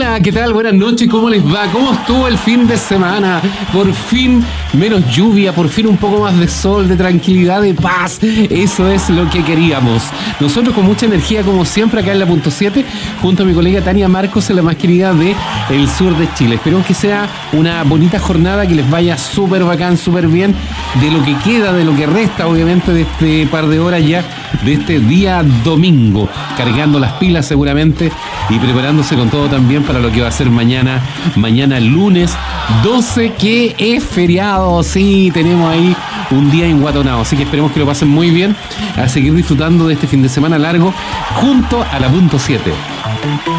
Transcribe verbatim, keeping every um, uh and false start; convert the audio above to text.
Hola, ¿qué tal? Buenas noches, ¿cómo les va? ¿Cómo estuvo el fin de semana? Por fin menos lluvia, por fin un poco más de sol, de tranquilidad, de paz. Eso es lo que queríamos. Nosotros con mucha energía, como siempre, acá en la punto siete, junto a mi colega Tania Marcos, en la más querida de el sur de Chile. Esperemos que sea una bonita jornada, que les vaya súper bacán, súper bien, de lo que queda, de lo que resta, obviamente, de este par de horas ya, de este día domingo, cargando las pilas seguramente y preparándose con todo también para lo que va a ser mañana, mañana lunes doce, que es feriado. Sí, tenemos ahí un día enguatonado, así que esperemos que lo pasen muy bien, a seguir disfrutando de este fin de semana largo junto a la punto siete.